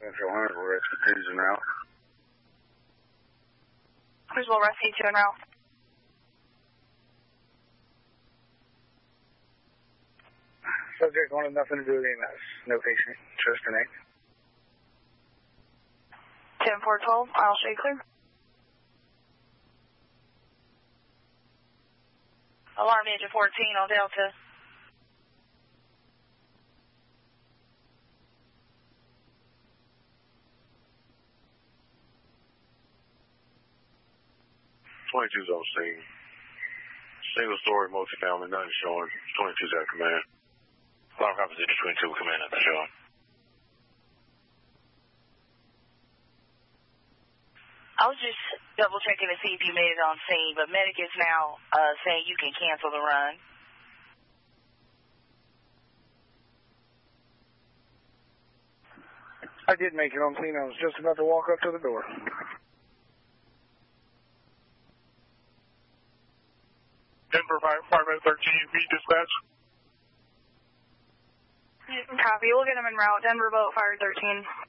Central 100, we're rescue 2's en route. Cruisable rescue 2 en route. Subject wanted nothing to do with EMS. No patient. Just an 8. 10-4-12, I'll show you clear. Alarm engine 14 on Delta. '22's on scene. Single story, multifamily, nothing showing. 22's at command. Alarm composition 22, command, nothing showing. I was just double checking to see if you made it on scene, but medic is now saying you can cancel the run. I did make it on scene. I was just about to walk up to the door. Denver Fireman 13, be dispatch. Copy. We'll get him en route. Denver boat fire 13.